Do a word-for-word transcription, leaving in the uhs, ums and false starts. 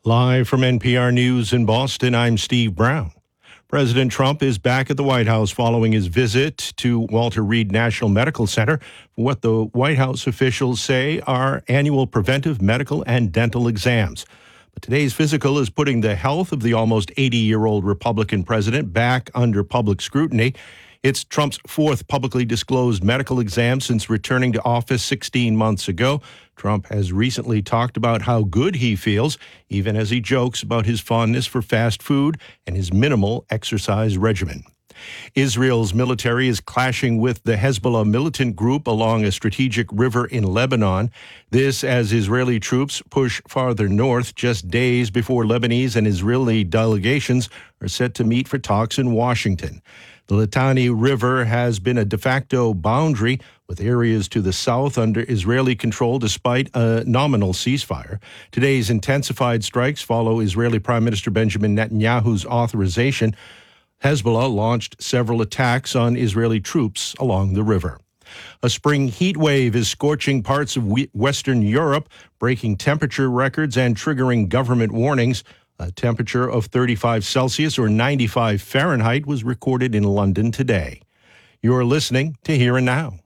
Live from N P R News in Boston, I'm Steve Brown. President Trump is back at the White House following his visit to Walter Reed National Medical Center for what the White House officials say are annual preventive medical and dental exams. But today's physical is putting the health of the almost eighty-year-old Republican president back under public scrutiny. It's Trump's fourth publicly disclosed medical exam since returning to office sixteen months ago. Trump has recently talked about how good he feels, even as he jokes about his fondness for fast food and his minimal exercise regimen. Israel's military is clashing with the Hezbollah militant group along a strategic river in Lebanon. This as Israeli troops push farther north just days before Lebanese and Israeli delegations are set to meet for talks in Washington. The Litani River has been a de facto boundary with areas to the south under Israeli control despite a nominal ceasefire. Today's intensified strikes follow Israeli Prime Minister Benjamin Netanyahu's authorization. Hezbollah launched several attacks on Israeli troops along the river. A spring heat wave is scorching parts of Western Europe, breaking temperature records and triggering government warnings. A temperature of thirty-five Celsius or ninety-five Fahrenheit was recorded in London today. You're listening to Here and Now.